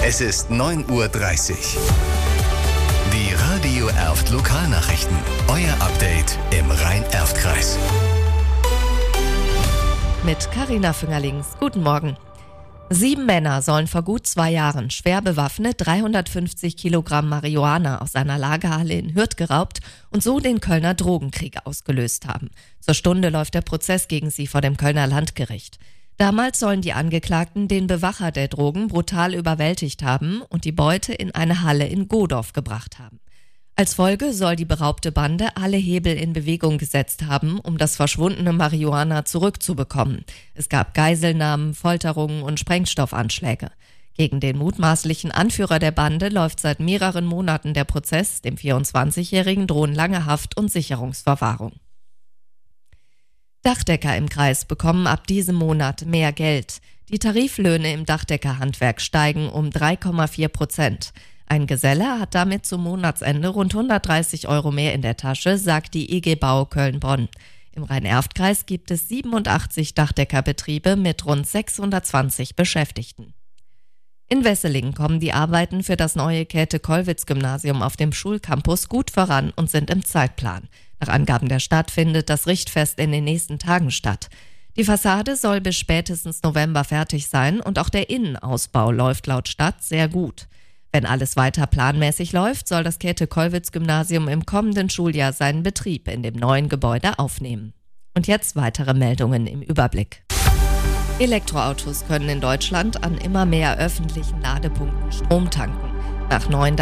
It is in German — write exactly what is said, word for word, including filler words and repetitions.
Es ist neun Uhr dreißig. Die Radio Erft Lokalnachrichten. Euer Update im Rhein-Erft-Kreis. Mit Carina Füngerlings. Guten Morgen. Sieben Männer sollen vor gut zwei Jahren schwer bewaffnet dreihundertfünfzig Kilogramm Marihuana aus einer Lagerhalle in Hürth geraubt und so den Kölner Drogenkrieg ausgelöst haben. Zur Stunde läuft der Prozess gegen sie vor dem Kölner Landgericht. Damals sollen die Angeklagten den Bewacher der Drogen brutal überwältigt haben und die Beute in eine Halle in Godorf gebracht haben. Als Folge soll die beraubte Bande alle Hebel in Bewegung gesetzt haben, um das verschwundene Marihuana zurückzubekommen. Es gab Geiselnahmen, Folterungen und Sprengstoffanschläge. Gegen den mutmaßlichen Anführer der Bande läuft seit mehreren Monaten der Prozess. Dem vierundzwanzigjährigen drohen lange Haft und Sicherungsverwahrung. Dachdecker im Kreis bekommen ab diesem Monat mehr Geld. Die Tariflöhne im Dachdeckerhandwerk steigen um drei Komma vier Prozent. Ein Geselle hat damit zum Monatsende rund hundertdreißig Euro mehr in der Tasche, sagt die I G Bau Köln-Bonn. Im Rhein-Erft-Kreis gibt es siebenundachtzig Dachdeckerbetriebe mit rund sechshundertzwanzig Beschäftigten. In Wesseling kommen die Arbeiten für das neue Käthe-Kollwitz-Gymnasium auf dem Schulcampus gut voran und sind im Zeitplan. Nach Angaben der Stadt findet das Richtfest in den nächsten Tagen statt. Die Fassade soll bis spätestens November fertig sein und auch der Innenausbau läuft laut Stadt sehr gut. Wenn alles weiter planmäßig läuft, soll das Käthe-Kollwitz-Gymnasium im kommenden Schuljahr seinen Betrieb in dem neuen Gebäude aufnehmen. Und jetzt weitere Meldungen im Überblick. Elektroautos können in Deutschland an immer mehr öffentlichen Ladepunkten Strom tanken. Nach neuen